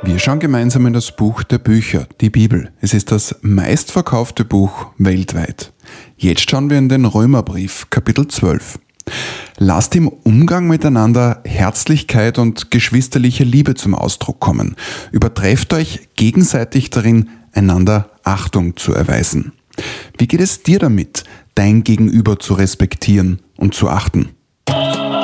Wir schauen gemeinsam in das Buch der Bücher, die Bibel. Es ist das meistverkaufte Buch weltweit. Jetzt schauen wir in den Römerbrief, Kapitel 12. Lasst im Umgang miteinander Herzlichkeit und geschwisterliche Liebe zum Ausdruck kommen. Übertrefft euch gegenseitig darin, einander Achtung zu erweisen. Wie geht es dir damit, dein Gegenüber zu respektieren und zu achten?